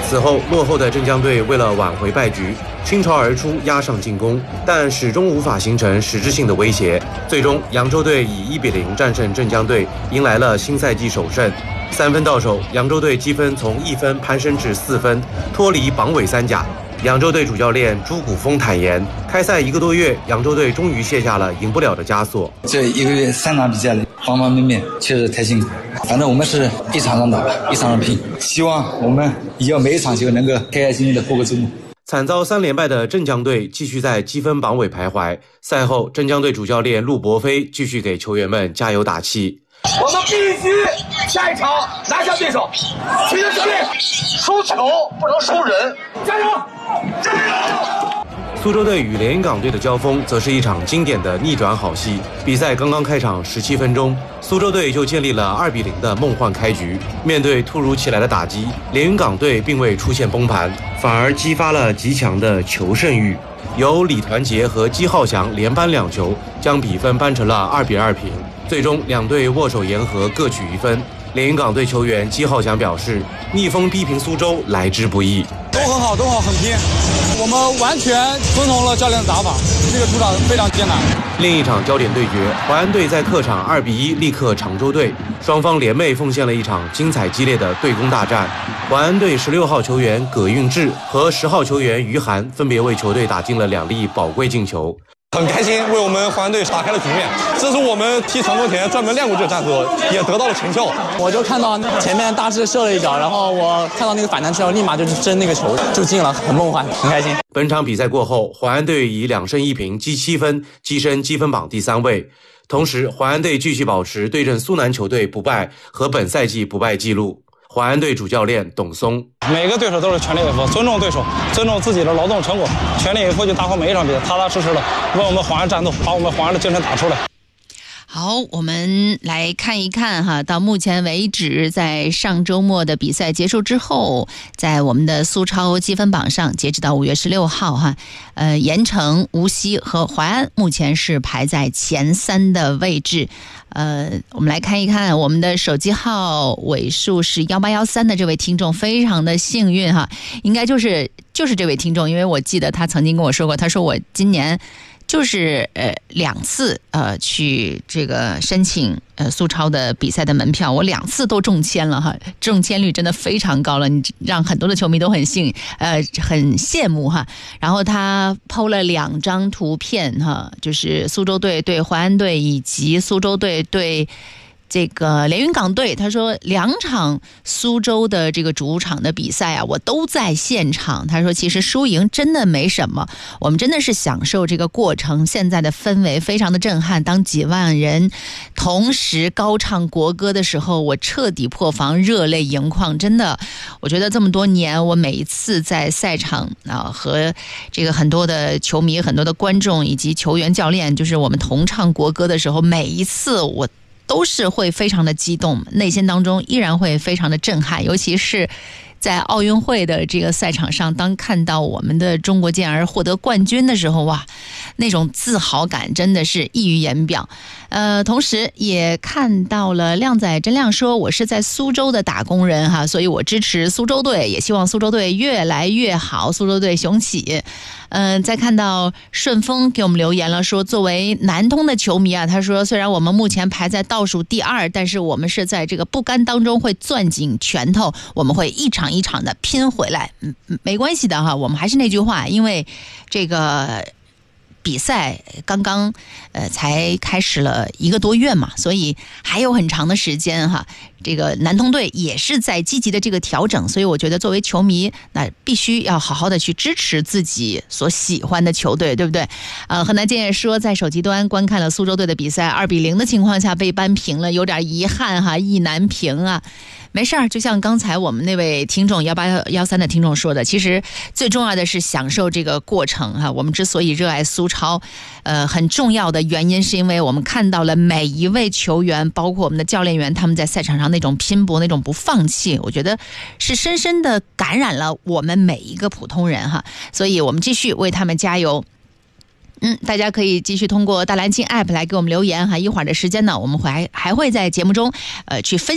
此后，落后的镇江队为了挽回败局，倾巢而出，压上进攻，但始终无法形成实质性的威胁。最终，扬州队以1-0战胜镇江队，迎来了新赛季首胜。3分到手，扬州队积分从1分攀升至4分，脱离榜尾三甲。扬州队主教练朱古峰坦言，开赛1个多月，扬州队终于卸下了赢不了的枷锁。 这1个月3场比赛，方方面面确实太辛苦。反正我们是一场场打，一场场拼，希望我们以后每一场球能够开开心心的过个周末。 惨遭3连败的镇江队继续在积分榜尾徘徊。赛后，镇江队主教练陆博飞继续给球员们加油打气。 我们必须下一场拿下对手，取得胜利。输球不能输人，加油！加油！ 苏州队与连云港队的交锋则是一场经典的逆转好戏。比赛刚刚开场17分钟，苏州队就建立了2-0的梦幻开局。面对突如其来的打击，连云港队并未出现崩盘，反而激发了极强的求胜欲。由李团结和姬浩翔连扳2球，将比分扳成了2-2平。最终两队握手言和，各取1分。连云港队球员姬浩翔表示，逆风逼平苏州来之不易。 都很好，很拼。我们完全遵从了教练的打法，这个主场非常艰难。 另一场焦点对决，淮安队在客场2-1力克常州队，双方联袂奉献了一场精彩激烈的对攻大战。淮安队16号球员葛运志和10号球员于涵分别为球队打进了2粒宝贵进球。 很开心为我们淮安队打开了局面，这是我们踢成功前专门练过这个战术，也得到了成效。 我就看到前面大致射了一脚，然后我看到那个反弹之后，立马就去争那个球，就进了，很梦幻，很开心。 本场比赛过后，淮安队以2胜1平积7分，跻身积分榜第3位。同时，淮安队继续保持对阵苏南球队不败和本赛季不败纪录。淮安队主教练董松， 每个对手都是全力以赴，尊重对手，尊重自己的劳动成果，全力以赴去打好每一场比赛，踏踏实实的为我们淮安战斗，把我们淮安的精神打出来。 好，我们来看一看哈，到目前为止，在上周末的比赛结束之后，在我们的苏超积分榜上，截止到5月16号哈，盐城、无锡和淮安目前是排在前3的位置。我们来看一看我们的手机号尾数是1813的这位听众，非常的幸运哈，应该就是这位听众，因为我记得他曾经跟我说过，他说我今年就是2次去这个申请苏超的比赛的门票，我2次都中签了哈，中签率真的非常高了，你让很多的球迷都很羡慕哈。然后他PO了2张图片哈，就是苏州队对淮安队以及苏州队对这个连云港队，他说2场苏州的这个主场的比赛啊，我都在现场。他说其实输赢真的没什么，我们真的是享受这个过程，现在的氛围非常的震撼。当几万人同时高唱国歌的时候，我彻底破防，热泪盈眶。真的，我觉得这么多年，我每一次在赛场和这个很多的球迷、很多的观众以及球员、教练，就是我们同唱国歌的时候，每一次我都是会非常的激动，内心当中依然会非常的震撼，尤其是在奥运会的这个赛场上，当看到我们的中国健儿获得冠军的时候，哇，那种自豪感真的是溢于言表。同时也看到了靓仔真亮说，我是在苏州的打工人哈，所以我支持苏州队，也希望苏州队越来越好，苏州队雄起。再看到顺丰给我们留言了，说作为南通的球迷啊，他说虽然我们目前排在倒数第2，但是我们是在这个不甘当中会攥紧拳头，我们会一场一场的拼回来。没关系的哈，我们还是那句话，因为这个比赛刚刚才开始了1个多月嘛，所以还有很长的时间哈。这个南通队也是在积极的这个调整，所以我觉得作为球迷，那必须要好好的去支持自己所喜欢的球队，对不对？河南建业说，在手机端观看了苏州队的比赛，2-0的情况下被扳平了，有点遗憾哈，意难平啊。没事儿，就像刚才我们那位听众1813的听众说的，其实最重要的是享受这个过程哈。我们之所以热爱苏超，很重要的原因是因为我们看到了每一位球员，包括我们的教练员，他们在赛场上那种拼搏，那种不放弃，我觉得是深深的感染了我们每一个普通人哈。所以我们继续为他们加油。大家可以继续通过大蓝鲸 App 来给我们留言哈。一会儿的时间呢，我们还会在节目中去分享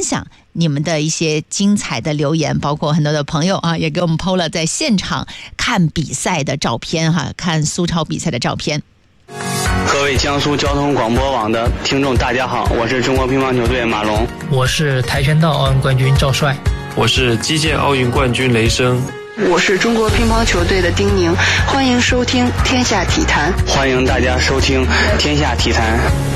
你们的一些精彩的留言，包括很多的朋友啊，也给我们 PO 了在现场看比赛的照片哈，看苏超比赛的照片。 各位江苏交通广播网的听众大家好，我是中国乒乓球队马龙， 我是跆拳道奥运冠军赵帅， 我是击剑奥运冠军雷声， 我是中国乒乓球队的丁宁，欢迎收听天下体坛， 欢迎大家收听天下体坛。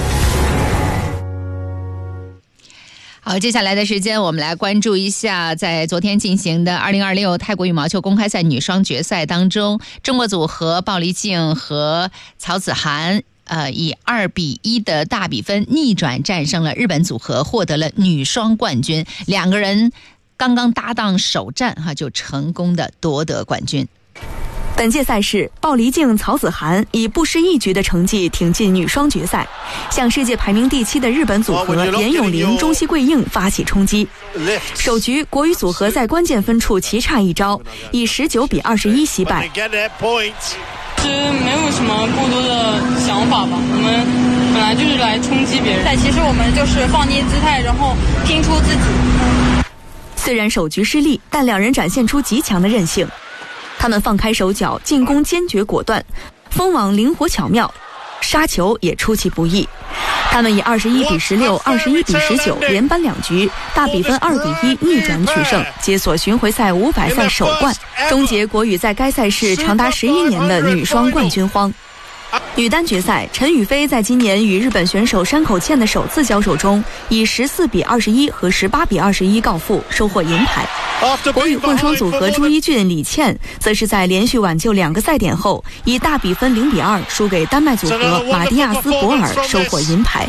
好，接下来的时间我们来关注一下在昨天进行的2026泰国羽毛球公开赛女双决赛当中，中国组合鲍黎静和曹子涵以2-1的大比分逆转战胜了日本组合，获得了女双冠军。两个人刚刚搭档首战就成功的夺得冠军。 本届赛事，鲍黎静、曹子涵以不失一局的成绩挺进女双决赛，向世界排名第7的日本组合严永玲、中西桂应发起冲击。首局，国羽组合在关键分处棋差一招，以19-21惜败。 其实没有什么过多的想法吧，我们本来就是来冲击别人，但其实我们就是放低姿态，然后拼出自己。 虽然首局失利，但两人展现出极强的韧性。他们放开手脚，进攻坚决果断，封网灵活巧妙，杀球也出其不意。他们以21-16、21-19连扳2局，大比分2-1逆转取胜，解锁巡回赛500赛首冠，终结国羽在该赛事长达11年的女双冠军荒。女单决赛，陈雨菲在今年与日本选手山口茜的首次交手中，以14-21和18-21告负，收获银牌。国羽混双组合朱一俊、李倩则是在连续挽救2个赛点后，以大比分0-2输给丹麦组合马蒂亚斯·博尔，收获银牌。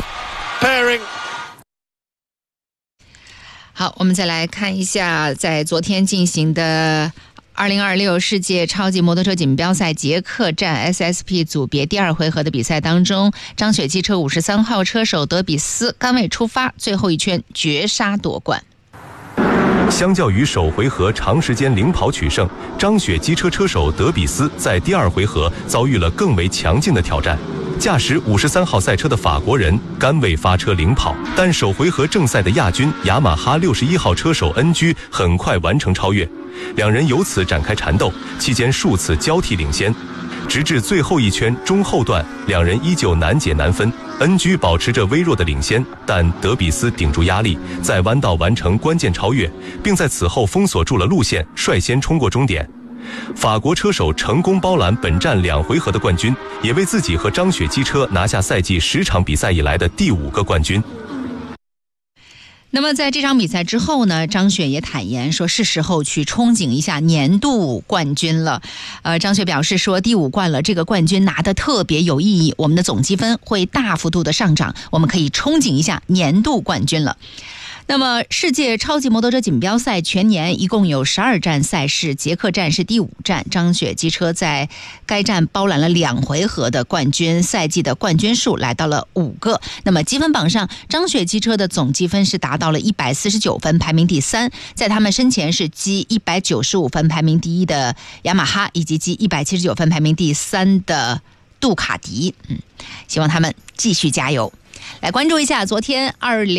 好，我们再来看一下在昨天进行的2026世界超级摩托车锦标赛捷克站 SSP 组别第2回合的比赛当中，张雪机车53号车手德比斯杆位出发，最后一圈绝杀夺冠。 相较于首回合长时间领跑取胜，张雪机车车手德比斯在第2回合遭遇了更为强劲的挑战。驾驶53号赛车的法国人杆位发车领跑，但首回合正赛的亚军雅马哈61号车手恩居很快完成超越，两人由此展开缠斗，期间数次交替领先，直至最后一圈中后段，两人依旧难解难分。恩居保持着微弱的领先，但德比斯顶住压力，在弯道完成关键超越，并在此后封锁住了路线，率先冲过终点。法国车手成功包揽本站2回合的冠军，也为自己和张雪机车拿下赛季10场比赛以来的第5个冠军。 那么在这场比赛之后呢，张雪也坦言说是时候去憧憬一下年度冠军了。张雪表示说，第5冠了，这个冠军拿得特别有意义，我们的总积分会大幅度的上涨，我们可以憧憬一下年度冠军了。那么世界超级摩托车锦标赛全年一共有12站赛事，捷克站是第5站，张雪机车在该站包揽了2回合的冠军，赛季的冠军数来到了5个。那么积分榜上，张雪机车的总积分是达到了149分，排名第3，在他们身前是积195分排名第1的雅马哈，以及积179分排名第3的杜卡迪。希望他们继续加油。来关注一下昨天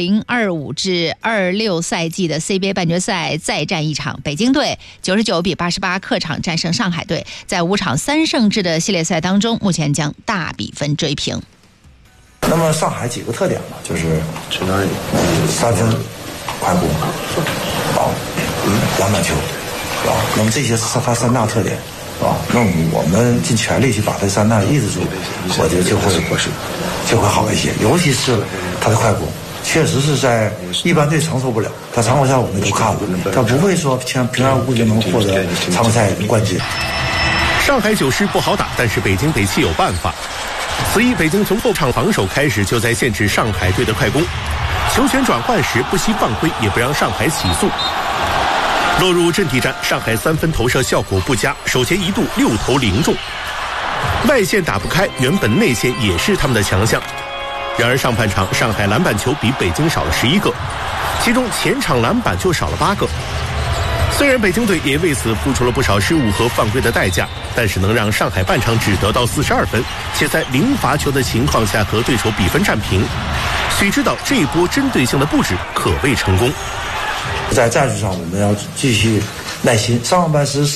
2025至26赛季的 CBA 半决赛再战一场，北京队99-88客场战胜上海队，在5场3胜制的系列赛当中，目前将大比分追平。 那么上海几个特点呢？就是3分、快攻、篮板球，是吧？那么这些是它3大特点，是吧？那我们尽全力去把这3大抑制住，我觉得就会好一些。尤其是他的快攻，确实是在一般队承受不了。在常规赛我们都看了，他不会说平安无故就能获得常规赛冠军。 上海九狮不好打，但是北京北汽有办法。此役北京从后场防守开始就在限制上海队的快攻，球权转换时不惜犯规，也不让上海起速。落入阵地战，上海3分投射效果不佳，首前一度6投0中。外线打不开，原本内线也是他们的强项。然而上半场上海篮板球比北京少了11个，其中前场篮板就少了8个。虽然北京队也为此付出了不少失误和犯规的代价，但是能让上海半场只得到42分，且在0罚球的情况下和对手比分战平，许知道这一波针对性的布置可谓成功。 在战术上我们要继续耐心，上半时